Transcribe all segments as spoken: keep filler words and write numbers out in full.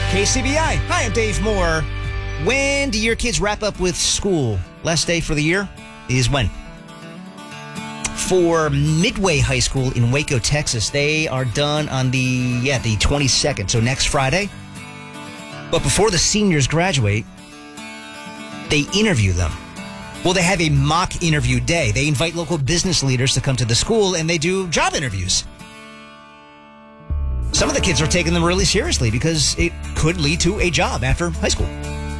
K C B I. Hi, I'm Dave Moore. When do your kids wrap up with school? Last day for the year is when? For Midway High School in Waco, Texas, they are done on the, yeah, the twenty-second, so next Friday. But before the seniors graduate, they interview them. Well, they have a mock interview day. They invite local business leaders to come to the school, and they do job interviews. Some of the kids are taking them really seriously because it could lead to a job after high school.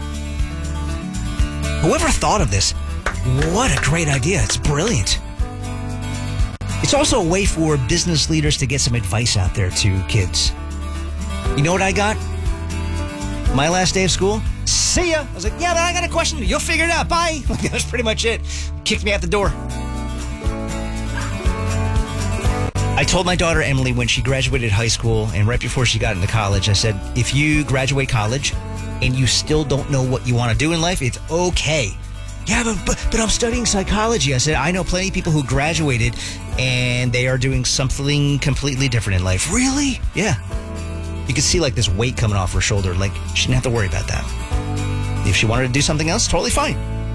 Whoever thought of this, what a great idea. It's brilliant. It's also a way for business leaders to get some advice out there to kids. You know what I got? My last day of school? See ya. I was like, yeah, I got a question. You'll figure it out. Bye. That was pretty much it. Kicked me out the door. I told my daughter, Emily, when she graduated high school and right before she got into college, I said, if you graduate college and you still don't know what you want to do in life, it's okay. Yeah, but, but but I'm studying psychology. I said, I know plenty of people who graduated and they are doing something completely different in life. Really? Yeah. You could see like this weight coming off her shoulder. Like she didn't have to worry about that. If she wanted to do something else, totally fine.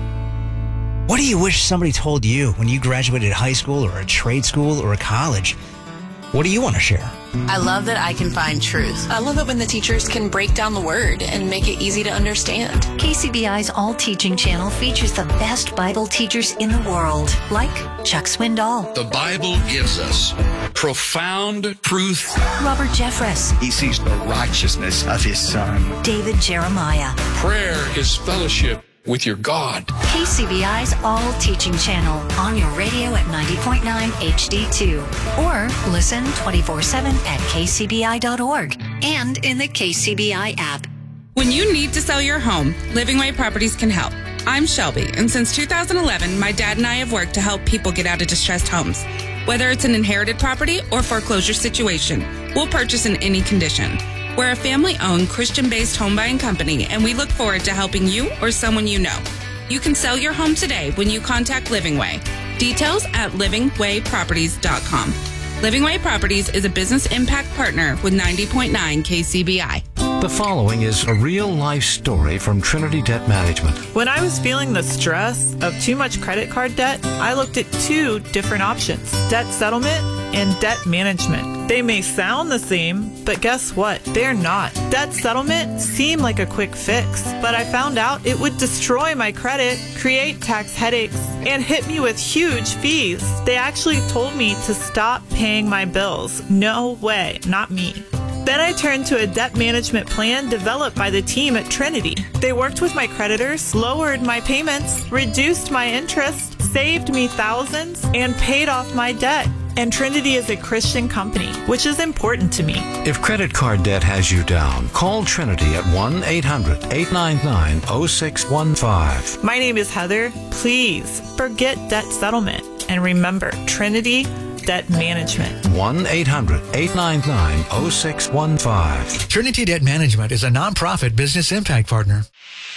What do you wish somebody told you when you graduated high school or a trade school or a college? What do you want to share? I love that I can find truth. I love it when the teachers can break down the word and make it easy to understand. K C B I's All Teaching channel features the best Bible teachers in the world, like Chuck Swindoll. The Bible gives us profound truth. Robert Jeffress. He sees the righteousness of his son. David Jeremiah. Prayer is fellowship with your God. K C B I's All Teaching channel on your radio at ninety point nine H D two. Or listen twenty-four seven at k c b i dot org and in the K C B I app. When you need to sell your home, Living Way Properties can help. I'm Shelby, and since two thousand eleven, my dad and I have worked to help people get out of distressed homes. Whether it's an inherited property or foreclosure situation, we'll purchase in any condition. We're a family-owned, Christian-based home buying company, and we look forward to helping you or someone you know. You can sell your home today when you contact Living Way. Details at living way properties dot com. Living Way Properties is a business impact partner with ninety point nine K C B I. The following is a real-life story from Trinity Debt Management. When I was feeling the stress of too much credit card debt, I looked at two different options: debt settlement and debt management. They may sound the same, but guess what? They're not. Debt settlement seemed like a quick fix, but I found out it would destroy my credit, create tax headaches, and hit me with huge fees. They actually told me to stop paying my bills. No way, not me. Then I turned to a debt management plan developed by the team at Trinity. They worked with my creditors, lowered my payments, reduced my interest, saved me thousands, and paid off my debt. And Trinity is a Christian company, which is important to me. If credit card debt has you down, call Trinity at one eight hundred eight nine nine oh six one five. My name is Heather. Please forget debt settlement and remember Trinity Debt Management. one eight hundred eight nine nine oh six one five. Trinity Debt Management is a nonprofit business impact partner.